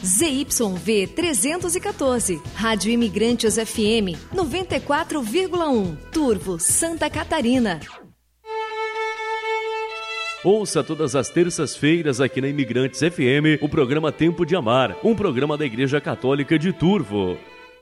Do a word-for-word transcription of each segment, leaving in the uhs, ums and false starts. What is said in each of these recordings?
Z Y V trezentos e quatorze, Rádio Imigrantes F M noventa e quatro vírgula um, Turvo, Santa Catarina. Ouça todas as terças-feiras aqui na Imigrantes F M o programa Tempo de Amar, um programa da Igreja Católica de Turvo.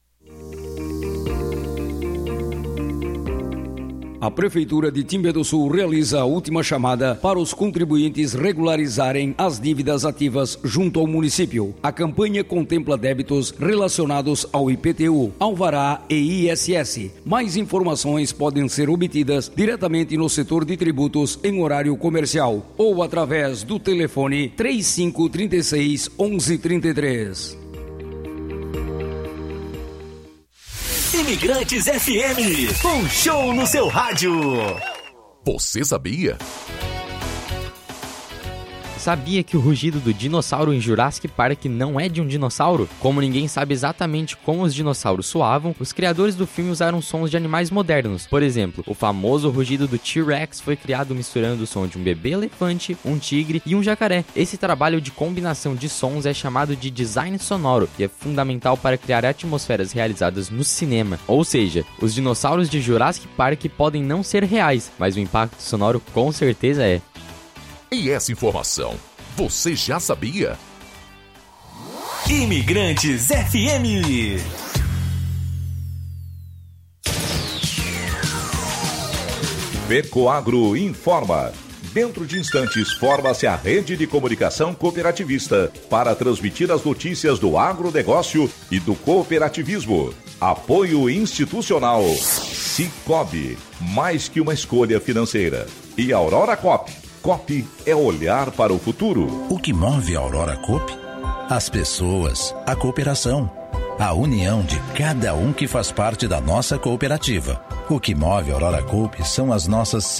A Prefeitura de Timbé do Sul realiza a última chamada para os contribuintes regularizarem as dívidas ativas junto ao município. A campanha contempla débitos relacionados ao I P T U, Alvará e I S S. Mais informações podem ser obtidas diretamente no setor de tributos em horário comercial ou através do telefone trinta e cinco, trinta e seis, onze, trinta e três. Imigrantes F M, um show no seu rádio. Você sabia? Sabia que o rugido do dinossauro em Jurassic Park não é de um dinossauro? Como ninguém sabe exatamente como os dinossauros soavam, os criadores do filme usaram sons de animais modernos. Por exemplo, o famoso rugido do T-Rex foi criado misturando o som de um bebê elefante, um tigre e um jacaré. Esse trabalho de combinação de sons é chamado de design sonoro e é fundamental para criar atmosferas realizadas no cinema. Ou seja, os dinossauros de Jurassic Park podem não ser reais, mas o impacto sonoro com certeza é. E essa informação, você já sabia? Imigrantes F M. Vercoagro informa. Dentro de instantes, forma-se a rede de comunicação cooperativista para transmitir as notícias do agronegócio e do cooperativismo. Apoio institucional. Cicobi, mais que uma escolha financeira. E Aurora Coop. Coop é olhar para o futuro. O que move a Aurora Coop? As pessoas, a cooperação, a união de cada um que faz parte da nossa cooperativa. O que move a Aurora Coop são as nossas